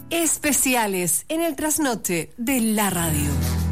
Especiales en el trasnoche de la radio.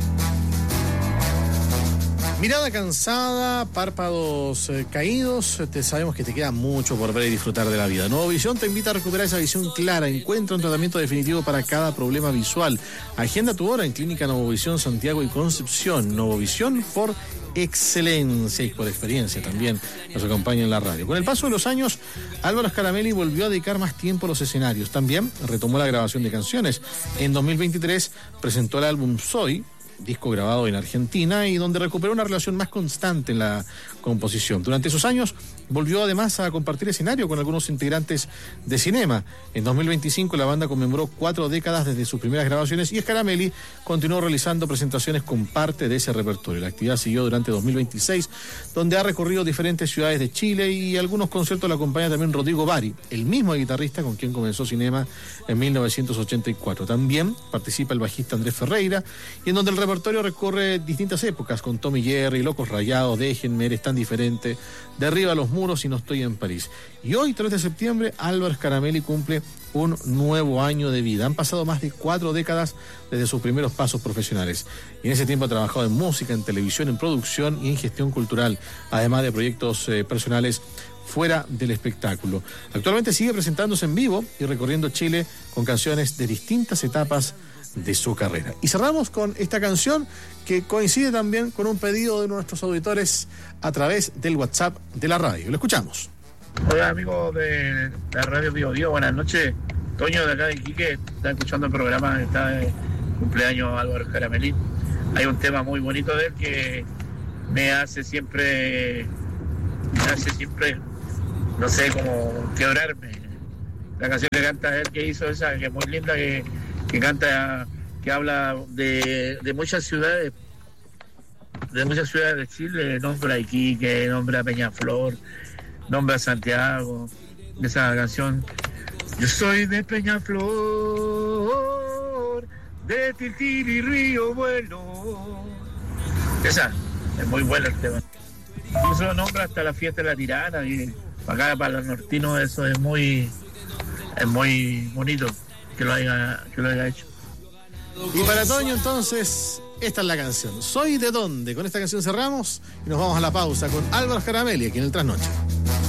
Mirada cansada, párpados caídos, sabemos que te queda mucho por ver y disfrutar de la vida. Nuevovisión te invita a recuperar esa visión clara. Encuentra un tratamiento definitivo para cada problema visual. Agenda tu hora en Clínica Nuevovisión Santiago y Concepción. Nuevovisión por excelencia y por experiencia también nos acompaña en la radio. Con el paso de los años, Álvaro Scaramelli volvió a dedicar más tiempo a los escenarios. También retomó la grabación de canciones. En 2023 presentó el álbum Soy, disco grabado en Argentina y donde recuperó una relación más constante en la composición. Durante esos años volvió además a compartir escenario con algunos integrantes de Cinema. En 2025 la banda conmemoró 4 décadas desde sus primeras grabaciones y Scaramelli continuó realizando presentaciones con parte de ese repertorio. La actividad siguió durante 2026, donde ha recorrido diferentes ciudades de Chile y algunos conciertos lo acompaña también Rodrigo Bari, el mismo guitarrista con quien comenzó Cinema en 1984. También participa el bajista Andrés Ferreira y en donde el repertorio recorre distintas épocas con Tommy Jerry, Locos Rayados, Déjenme, Eres tan diferente, Derriba los muros y No estoy en París. Y hoy, 3 de septiembre, Álvaro Scaramelli cumple un nuevo año de vida. Han pasado más de 4 décadas desde sus primeros pasos profesionales. Y en ese tiempo ha trabajado en música, en televisión, en producción y en gestión cultural, además de proyectos personales fuera del espectáculo. Actualmente sigue presentándose en vivo y recorriendo Chile con canciones de distintas etapas de su carrera. Y cerramos con esta canción que coincide también con un pedido de nuestros auditores a través del WhatsApp de la radio. Lo escuchamos. Hola amigos de la radio Bio Bio, buenas noches. Toño de acá de Iquique, está escuchando el programa, está de cumpleaños Álvaro Scaramelli. Hay un tema muy bonito de él que me hace siempre, no sé, como quebrarme. La canción que canta él, que hizo esa, que es muy linda, que canta, que habla de muchas ciudades de Chile, nombra a Iquique, nombra a Peñaflor, nombra a Santiago. Esa canción, yo soy de Peñaflor, de Tiltil y Río Bueno. Esa, es muy buena el tema. Incluso nombra hasta la fiesta de la Tirana, y para los nortinos eso es muy bonito que lo haya hecho. Y para Toño, entonces, esta es la canción. ¿Soy de dónde? Con esta canción cerramos y nos vamos a la pausa con Álvaro Scaramelli aquí en el Trasnoche.